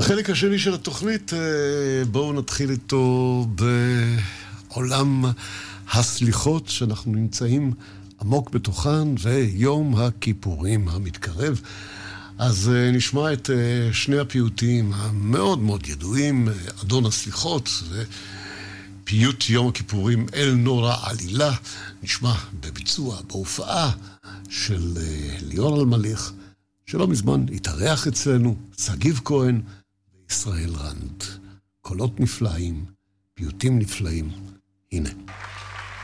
החלק השני של התוכנית, בואו נתחיל איתו בעולם הסליחות שאנחנו נמצאים עמוק בתוכן, ויום הכיפורים המתקרב. אז נשמע את שני הפיוטים המאוד מאוד ידועים, אדון הסליחות ופיוט יום הכיפורים אל נורא עלילה, נשמע בביצוע, בהופעה של ליאור אלמליח, שלא מזמן התארח אצלנו, סגיב כהן וישראל רנד. קולות נפלאים, פיוטים נפלאים, הנה.